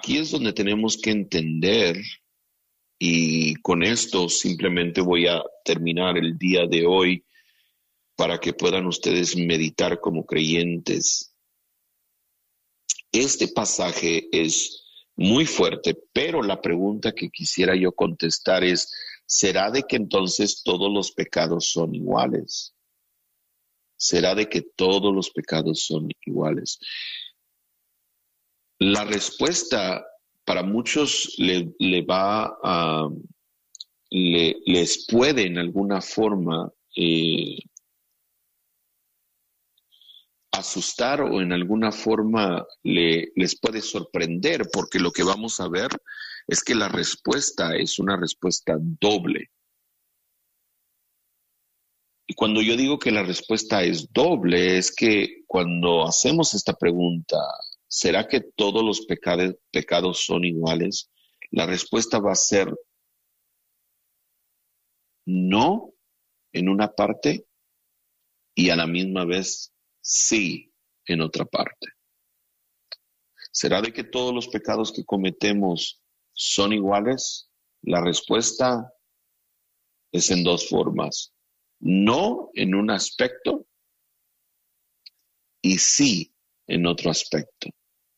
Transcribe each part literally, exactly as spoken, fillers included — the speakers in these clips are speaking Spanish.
aquí es donde tenemos que entender, y con esto simplemente voy a terminar el día de hoy para que puedan ustedes meditar como creyentes. Este pasaje es muy fuerte, pero la pregunta que quisiera yo contestar es, ¿será de que entonces todos los pecados son iguales? ¿Será de que todos los pecados son iguales? La respuesta para muchos le, le va a, le, les puede en alguna forma eh, asustar o en alguna forma le, les puede sorprender, porque lo que vamos a ver es que la respuesta es una respuesta doble. Y cuando yo digo que la respuesta es doble, es que cuando hacemos esta pregunta, ¿será que todos los pecados, pecados son iguales? La respuesta va a ser no en una parte y a la misma vez sí en otra parte. ¿Será de que todos los pecados que cometemos son iguales? La respuesta es en dos formas. No en un aspecto y sí en otro aspecto.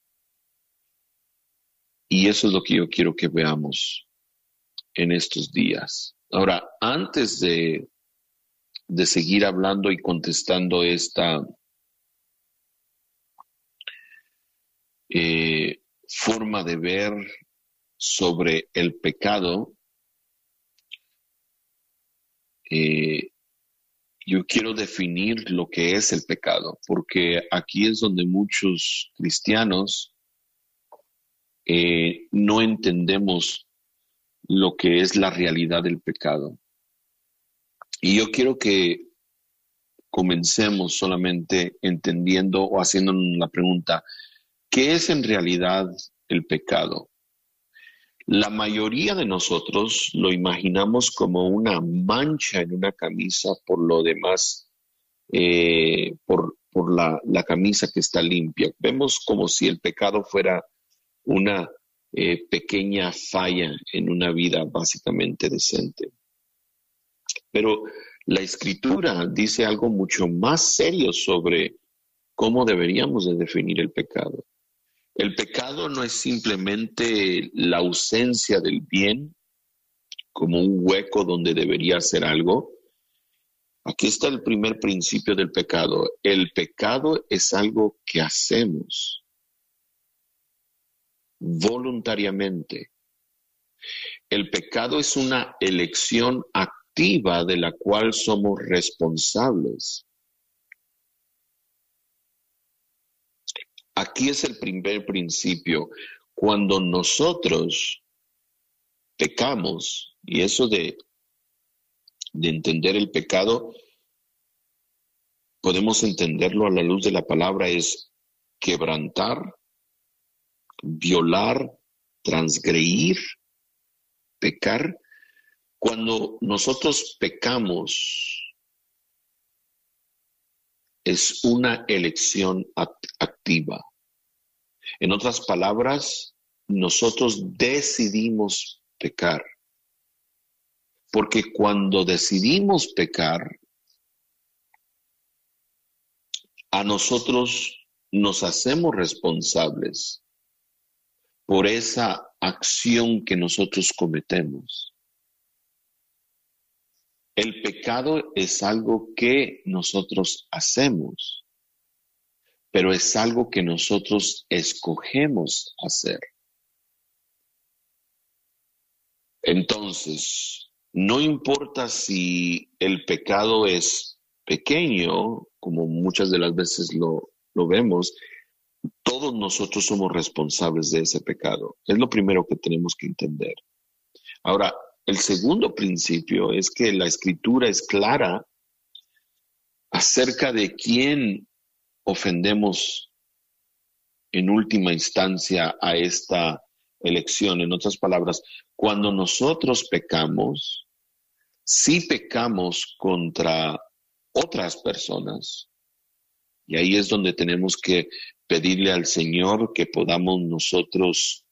Y eso es lo que yo quiero que veamos en estos días. Ahora, antes de, de seguir hablando y contestando esta eh, forma de ver sobre el pecado, eh, yo quiero definir lo que es el pecado, porque aquí es donde muchos cristianos eh, no entendemos lo que es la realidad del pecado. Y yo quiero que comencemos solamente entendiendo o haciéndonos la pregunta, ¿qué es en realidad el pecado? La mayoría de nosotros lo imaginamos como una mancha en una camisa, por lo demás, eh, por, por la, la camisa que está limpia. Vemos como si el pecado fuera una eh, pequeña falla en una vida básicamente decente. Pero la Escritura dice algo mucho más serio sobre cómo deberíamos de definir el pecado. El pecado no es simplemente la ausencia del bien, como un hueco donde debería ser algo. Aquí está el primer principio del pecado. El pecado es algo que hacemos voluntariamente. El pecado es una elección activa de la cual somos responsables. Aquí es el primer principio. Cuando nosotros pecamos, y eso de, de entender el pecado, podemos entenderlo a la luz de la palabra, es quebrantar, violar, transgredir, pecar. Cuando nosotros pecamos, es una elección activa. En otras palabras, nosotros decidimos pecar. Porque cuando decidimos pecar, a nosotros nos hacemos responsables por esa acción que nosotros cometemos. El pecado es algo que nosotros hacemos, pero es algo que nosotros escogemos hacer. Entonces, no importa si el pecado es pequeño, como muchas de las veces lo, lo vemos, todos nosotros somos responsables de ese pecado. Es lo primero que tenemos que entender. Ahora, el segundo principio es que la Escritura es clara acerca de quién ofendemos en última instancia a esta elección. En otras palabras, cuando nosotros pecamos, sí pecamos contra otras personas. Y ahí es donde tenemos que pedirle al Señor que podamos nosotros